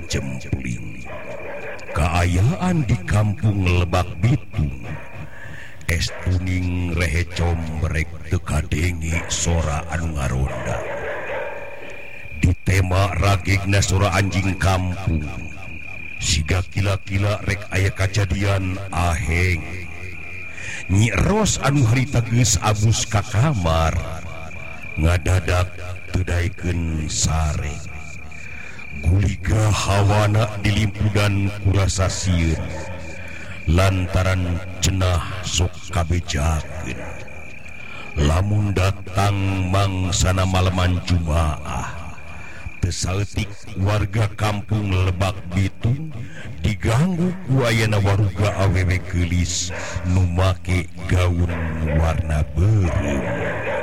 kacempling. Kaayaan di kampung Lebak Bitung es tuning rehe combrek teka dengi sora anu ngaronda. Di tema ragegna sora anjing kampung siga kila-kila rek aya kajadian aheng. Nyi Ros anu harita geus abus ka kamar ngadadak teudaikeun sare. Guliga hawana dilimpudan kurasa sieun lantaran cenah sok kabejakeun. Lamun datang mangsana malaman Jumaah teu saeutik warga kampung Lebak Bitung diganggu ku ayana waruga awewe geulis nu make gaun warna beureum.